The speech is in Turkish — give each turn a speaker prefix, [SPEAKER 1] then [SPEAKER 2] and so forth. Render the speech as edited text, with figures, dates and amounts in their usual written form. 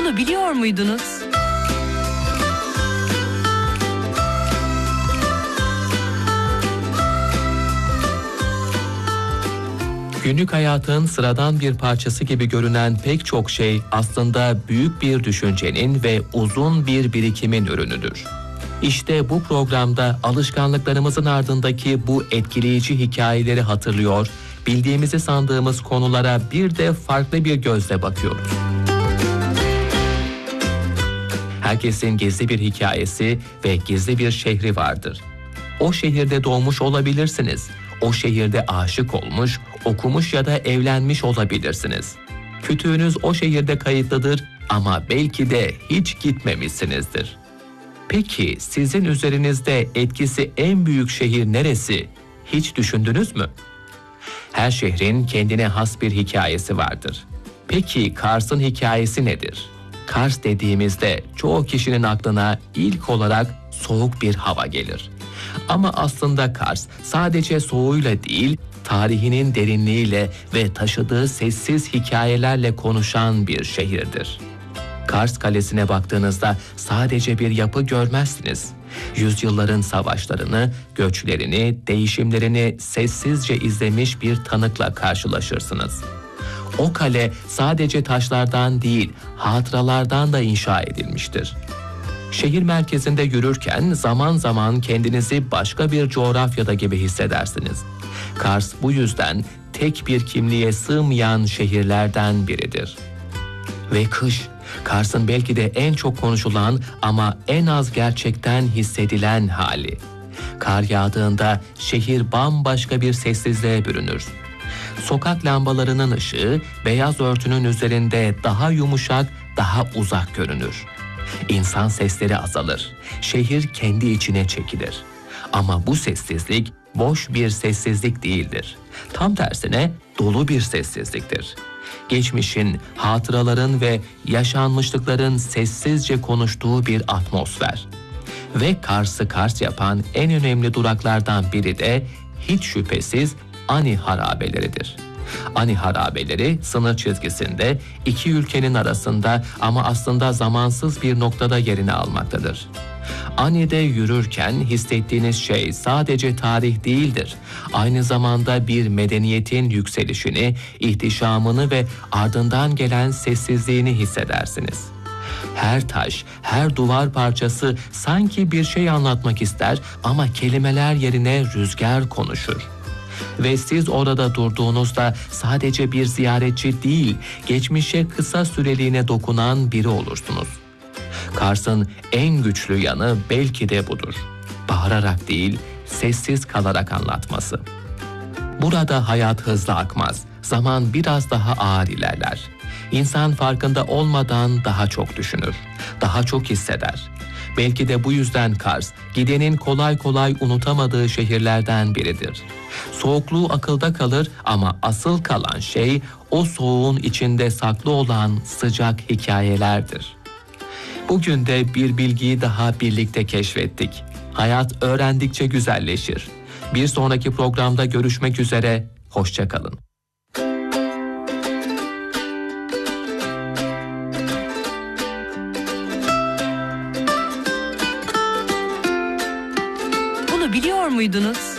[SPEAKER 1] Bunu biliyor muydunuz?
[SPEAKER 2] Günlük hayatın sıradan bir parçası gibi görünen pek çok şey aslında büyük bir düşüncenin ve uzun bir birikimin ürünüdür. İşte bu programda alışkanlıklarımızın ardındaki bu etkileyici hikayeleri hatırlıyor, bildiğimizi sandığımız konulara bir de farklı bir gözle bakıyoruz. Herkesin gizli bir hikayesi ve gizli bir şehri vardır. O şehirde doğmuş olabilirsiniz. O şehirde aşık olmuş, okumuş ya da evlenmiş olabilirsiniz. Kütüğünüz o şehirde kayıtlıdır ama belki de hiç gitmemişsinizdir. Peki sizin üzerinizde etkisi en büyük şehir neresi? Hiç düşündünüz mü? Her şehrin kendine has bir hikayesi vardır. Peki Kars'ın hikayesi nedir? Kars dediğimizde çoğu kişinin aklına ilk olarak soğuk bir hava gelir. Ama aslında Kars sadece soğuğuyla değil, tarihinin derinliğiyle ve taşıdığı sessiz hikayelerle konuşan bir şehirdir. Kars Kalesi'ne baktığınızda sadece bir yapı görmezsiniz. Yüzyılların savaşlarını, göçlerini, değişimlerini sessizce izlemiş bir tanıkla karşılaşırsınız. O kale sadece taşlardan değil, hatıralardan da inşa edilmiştir. Şehir merkezinde yürürken zaman zaman kendinizi başka bir coğrafyada gibi hissedersiniz. Kars bu yüzden tek bir kimliğe sığmayan şehirlerden biridir. Ve kış, Kars'ın belki de en çok konuşulan ama en az gerçekten hissedilen hali. Kar yağdığında şehir bambaşka bir sessizliğe bürünür. Sokak lambalarının ışığı beyaz örtünün üzerinde daha yumuşak, daha uzak görünür. İnsan sesleri azalır. Şehir kendi içine çekilir. Ama bu sessizlik boş bir sessizlik değildir. Tam tersine dolu bir sessizliktir. Geçmişin, hatıraların ve yaşanmışlıkların sessizce konuştuğu bir atmosfer. Ve Kars'ı Kars yapan en önemli duraklardan biri de hiç şüphesiz Ani harabeleridir. Ani harabeleri sınır çizgisinde iki ülkenin arasında ama aslında zamansız bir noktada yerini almaktadır. Ani'de yürürken hissettiğiniz şey sadece tarih değildir. Aynı zamanda bir medeniyetin yükselişini, ihtişamını ve ardından gelen sessizliğini hissedersiniz. Her taş, her duvar parçası sanki bir şey anlatmak ister ama kelimeler yerine rüzgar konuşur. Ve siz orada durduğunuzda sadece bir ziyaretçi değil, geçmişe kısa süreliğine dokunan biri olursunuz. Kars'ın en güçlü yanı belki de budur. Bağırarak değil, sessiz kalarak anlatması. Burada hayat hızlı akmaz, zaman biraz daha ağır ilerler. İnsan farkında olmadan daha çok düşünür, daha çok hisseder. Belki de bu yüzden Kars, gidenin kolay kolay unutamadığı şehirlerden biridir. Soğukluğu akılda kalır ama asıl kalan şey o soğuğun içinde saklı olan sıcak hikayelerdir. Bugün de bir bilgiyi daha birlikte keşfettik. Hayat öğrendikçe güzelleşir. Bir sonraki programda görüşmek üzere, hoşça kalın.
[SPEAKER 1] Bunu biliyor muydunuz?